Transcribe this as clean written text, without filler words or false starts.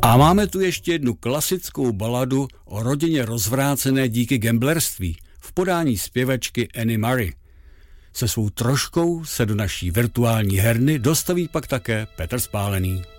A máme tu ještě jednu klasickou baladu o rodině rozvrácené díky gamblerství v podání zpěvačky Annie Murray. Se svou troškou se do naší virtuální herny dostaví pak také Petr Spálený.